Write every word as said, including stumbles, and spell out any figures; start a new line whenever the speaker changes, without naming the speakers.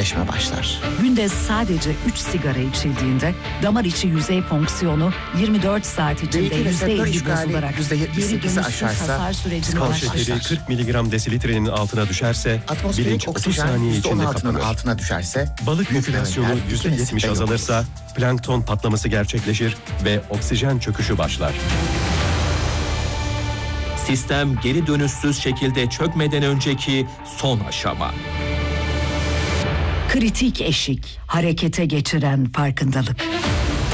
sertleşme başlar.
Günde sadece üç sigara içildiğinde damar içi yüzey fonksiyonu yirmi dört saat içinde yüzde elli bozularak geri dönüşsüz hasar sürecini başlar.
Şekeri kırk miligram desilitrenin altına düşerse, bilinç otuz saniye içinde kapanır.
Altına düşerse,
balık popülasyonu yüzde yetmiş azalırsa, plankton patlaması gerçekleşir ve oksijen çöküşü başlar.
Sistem geri dönüşsüz şekilde çökmeden önceki son aşama.
Kritik eşik, harekete geçiren farkındalık.